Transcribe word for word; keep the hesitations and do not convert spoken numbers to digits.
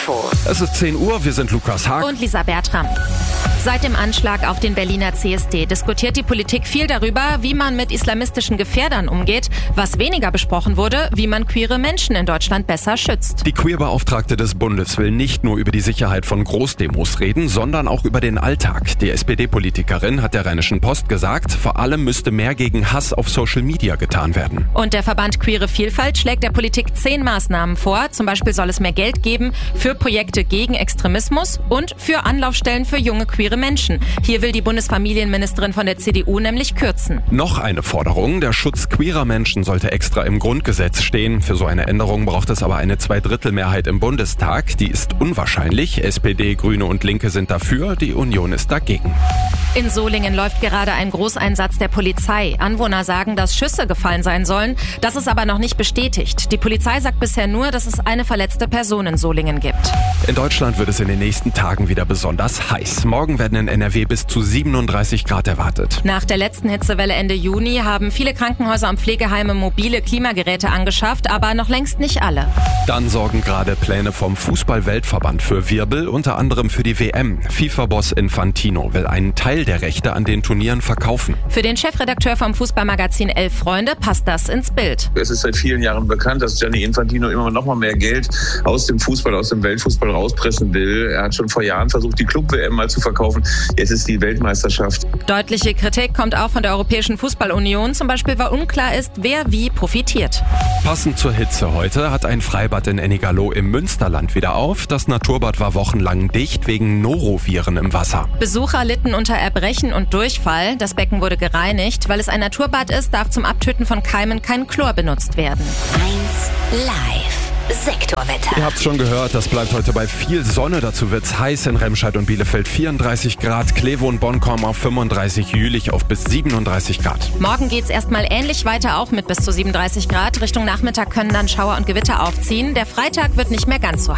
Info. Es ist zehn Uhr, wir sind Lukas Haag und Lisa Bertram. Seit dem Anschlag auf den Berliner C S D diskutiert die Politik viel darüber, wie man mit islamistischen Gefährdern umgeht. Was weniger besprochen wurde, wie man queere Menschen in Deutschland besser schützt. Die Queerbeauftragte des Bundes will nicht nur über die Sicherheit von Großdemos reden, sondern auch über den Alltag. Die S P D-Politikerin hat der Rheinischen Post gesagt, vor allem müsste mehr gegen Hass auf Social Media getan werden. Und der Verband Queere Vielfalt schlägt der Politik zehn Maßnahmen vor. Zum Beispiel soll es mehr Geld geben für Projekte gegen Extremismus und für Anlaufstellen für junge queere Menschen. Hier will die Bundesfamilienministerin von der C D U nämlich kürzen. Noch eine Forderung, der Schutz queerer Menschen sollte extra im Grundgesetz stehen. Für so eine Änderung braucht es aber eine Zweidrittelmehrheit im Bundestag. Die ist unwahrscheinlich. S P D, Grüne und Linke sind dafür, die Union ist dagegen. In Solingen läuft gerade ein Großeinsatz der Polizei. Anwohner sagen, dass Schüsse gefallen sein sollen. Das ist aber noch nicht bestätigt. Die Polizei sagt bisher nur, dass es eine verletzte Person in Solingen gibt. In Deutschland wird es in den nächsten Tagen wieder besonders heiß. Morgen werden in N R W bis zu siebenunddreißig Grad erwartet. Nach der letzten Hitzewelle Ende Juni haben viele Krankenhäuser und Pflegeheime mobile Klimageräte angeschafft, aber noch längst nicht alle. Dann sorgen gerade Pläne vom Fußball-Weltverband für Wirbel, unter anderem für die W M. FIFA-Boss Infantino will einen Teil der Rechte an den Turnieren verkaufen. Für den Chefredakteur vom Fußballmagazin Elf Freunde passt das ins Bild. Es ist seit vielen Jahren bekannt, dass Gianni Infantino immer noch mal mehr Geld aus dem Fußball, aus dem Weltfußball rauspressen will. Er hat schon vor Jahren versucht, die Club-W M mal zu verkaufen. Jetzt ist die Weltmeisterschaft. Deutliche Kritik kommt auch von der Europäischen Fußballunion, zum Beispiel, weil unklar ist, wer wie profitiert. Passend zur Hitze heute hat ein Freibad in Ennigerloh im Münsterland wieder auf. Das Naturbad war wochenlang dicht wegen Noroviren im Wasser. Besucher litten unter Erbrechen und Durchfall. Das Becken wurde gereinigt. Weil es ein Naturbad ist, darf zum Abtöten von Keimen kein Chlor benutzt werden. eins Live. Sektorwetter. Ihr habt's schon gehört, das bleibt heute bei viel Sonne. Dazu wird's heiß in Remscheid und Bielefeld vierunddreißig Grad. Klevo und Bonn kommen auf fünfunddreißig, Jülich auf bis siebenunddreißig Grad. Morgen geht's erstmal ähnlich weiter, auch mit bis zu siebenunddreißig Grad. Richtung Nachmittag können dann Schauer und Gewitter aufziehen. Der Freitag wird nicht mehr ganz so heiß.